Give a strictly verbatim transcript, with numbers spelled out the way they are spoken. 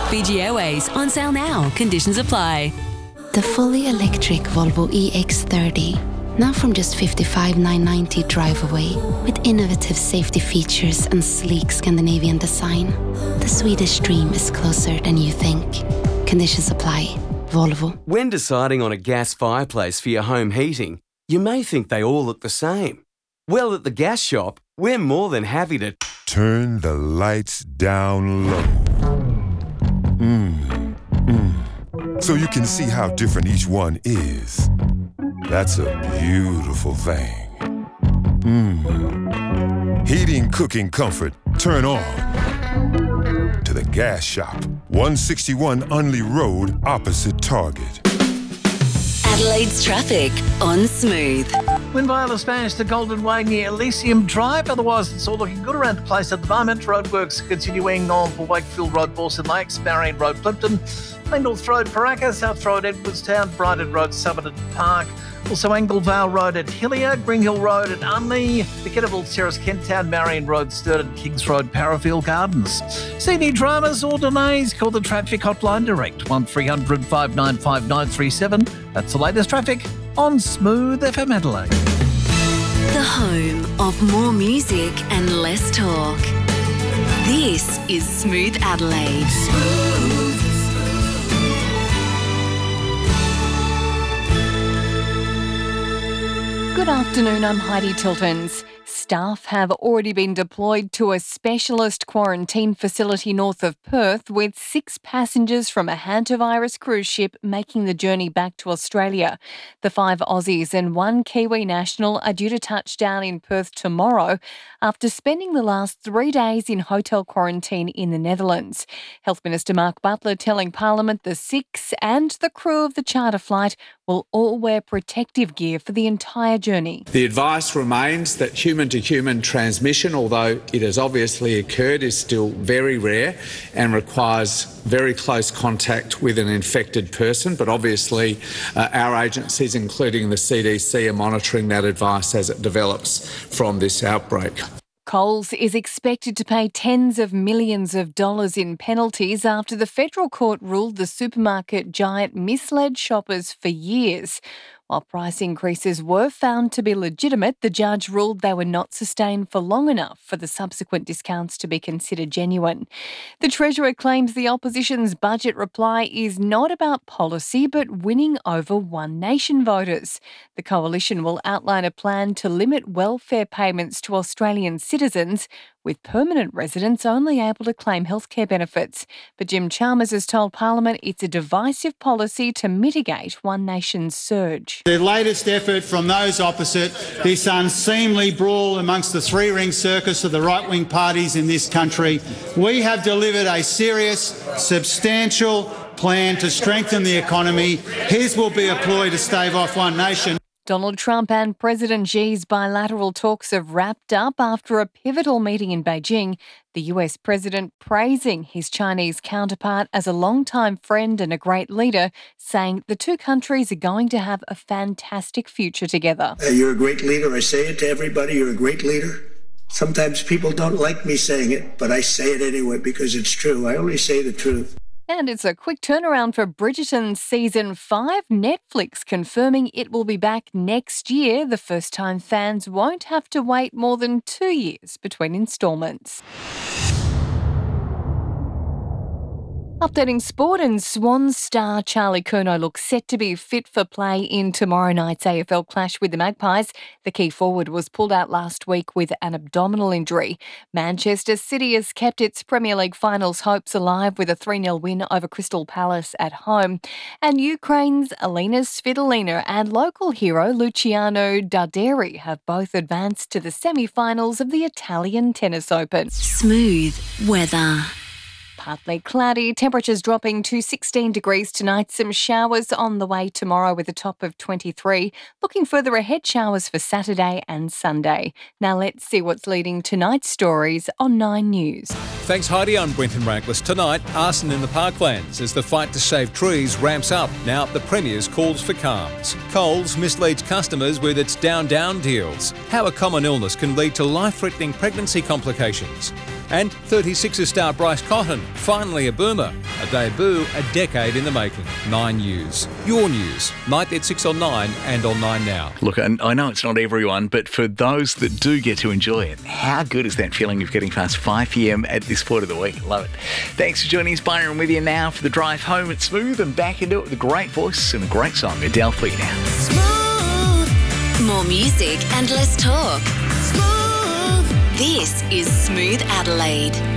Fiji Airways, on sale now. Conditions apply. The fully electric Volvo E X thirty. Now from just fifty-five thousand nine hundred ninety drive away, with innovative safety features and sleek Scandinavian design. The Swedish dream is closer than you think. Conditions apply. Volvo. When deciding on a gas fireplace for your home heating, you may think they all look the same. Well, at the gas shop, we're more than happy to turn the lights down low. Mmm, mmm. So you can see how different each one is. That's a beautiful thing. Mmm. Heating, cooking, comfort. Turn on to the gas shop. one sixty-one Unley Road, opposite Target. Adelaide's traffic on Smooth. Windvale Spanish to Golden Way near Elysium Drive. Otherwise, it's all looking good around the place at the moment. Roadworks continuing on for Wakefield Road, Bawson Lakes, Marion Road, Plimpton, Main North Road, Paraka, South Road, Edwardstown, Brighton Road, Somerton Park. Also Anglevale Road at Hillier, Green Hill Road at Unley, the Kettleville Terrace, Kent Town, Marion Road, Sturton, Kings Road, Parafield Gardens. See any dramas or delays? Call the traffic hotline direct, one three hundred five nine five nine three seven. That's the latest traffic on Smooth F M Adelaide. The home of more music and less talk. This is Smooth Adelaide. Smooth. Good afternoon, I'm Heidi Tiltons. Staff have already been deployed to a specialist quarantine facility north of Perth, with six passengers from a hantavirus cruise ship making the journey back to Australia. The five Aussies and one Kiwi national are due to touch down in Perth tomorrow after spending the last three days in hotel quarantine in the Netherlands. Health Minister Mark Butler telling Parliament the six and the crew of the charter flight will all wear protective gear for the entire journey. The advice remains that human-to-human transmission, although it has obviously occurred, is still very rare and requires very close contact with an infected person. But obviously uh, our agencies, including the C D C, are monitoring that advice as it develops from this outbreak. Coles is expected to pay tens of millions of dollars in penalties after the federal court ruled the supermarket giant misled shoppers for years. While price increases were found to be legitimate, the judge ruled they were not sustained for long enough for the subsequent discounts to be considered genuine. The Treasurer claims the opposition's budget reply is not about policy but winning over One Nation voters. The coalition will outline a plan to limit welfare payments to Australian citizens, with permanent residents only able to claim healthcare benefits. But Jim Chalmers has told Parliament it's a divisive policy to mitigate One Nation's surge. The latest effort from those opposite this unseemly brawl amongst the three-ring circus of the right-wing parties in this country, we have delivered a serious, substantial plan to strengthen the economy. His will be a ploy to stave off One Nation. Donald Trump and President Xi's bilateral talks have wrapped up after a pivotal meeting in Beijing, the U S president praising his Chinese counterpart as a longtime friend and a great leader, saying the two countries are going to have a fantastic future together. Uh, you're a great leader. I say it to everybody. You're a great leader. Sometimes people don't like me saying it, but I say it anyway because it's true. I only say the truth. And it's a quick turnaround for Bridgerton Season five. Netflix confirming it will be back next year, the first time fans won't have to wait more than two years between instalments. Updating sport, and Swans star Charlie Curnow looks set to be fit for play in tomorrow night's A F L clash with the Magpies. The key forward was pulled out last week with an abdominal injury. Manchester City has kept its Premier League finals hopes alive with a three nil win over Crystal Palace at home. And Ukraine's Alina Svitolina and local hero Luciano Darderi have both advanced to the semi-finals of the Italian Tennis Open. Smooth weather. Partly cloudy, temperatures dropping to sixteen degrees tonight. Some showers on the way tomorrow with a top of twenty-three. Looking further ahead, showers for Saturday and Sunday. Now let's see what's leading tonight's stories on Nine News. Thanks, Heidi. I'm Brenton Rankless. Tonight, arson in the parklands as the fight to save trees ramps up. Now the Premier's calls for calms. Coles misleads customers with its down-down deals. How a common illness can lead to life-threatening pregnancy complications. And thirty-sixers star Bryce Cotton, finally a boomer. A debut a decade in the making. Nine News. Your news. Night at six on Nine and on Nine Now. Look, I I know it's not everyone, but for those that do get to enjoy it, how good is that feeling of getting past five p.m. at this point of the week? Love it. Thanks for joining us, Byron, with you now for the drive home. It's Smooth and back into it with a great voice and a great song. Adele for you now. Smooth. More music and less talk. Smooth. This is Smooth Adelaide.